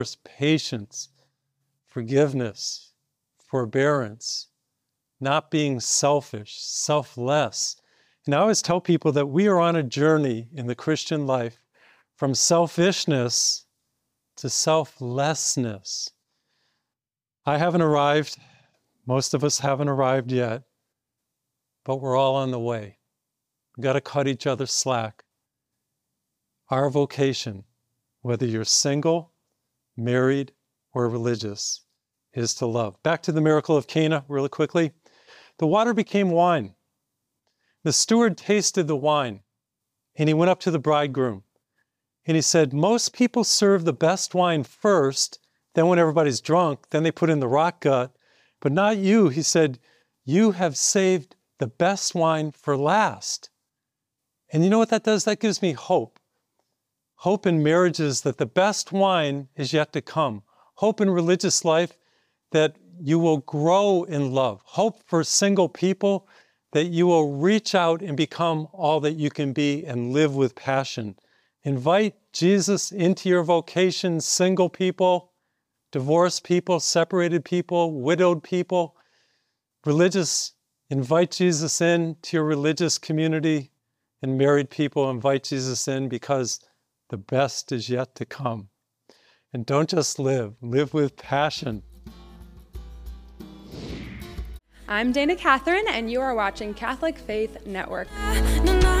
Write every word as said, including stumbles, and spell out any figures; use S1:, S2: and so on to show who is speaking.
S1: There's patience, forgiveness, forbearance, not being selfish, selfless. And I always tell people that we are on a journey in the Christian life from selfishness to selflessness. I haven't arrived. Most of us haven't arrived yet, but we're all on the way. We've got to cut each other slack. Our vocation, whether you're single, married, or religious, is to love. Back to the miracle of Cana really quickly. The water became wine. The steward tasted the wine, and he went up to the bridegroom. And he said, most people serve the best wine first, then when everybody's drunk, then they put in the rock gut. But not you. He said, you have saved the best wine for last. And you know what that does? That gives me hope. Hope in marriages that the best wine is yet to come. Hope in religious life that you will grow in love. Hope for single people that you will reach out and become all that you can be and live with passion. Invite Jesus into your vocation, single people, divorced people, separated people, widowed people. Religious, invite Jesus in to your religious community, and married people, invite Jesus in because the best is yet to come. And don't just live, live with passion.
S2: I'm Dana Catherine, and you are watching Catholic Faith Network.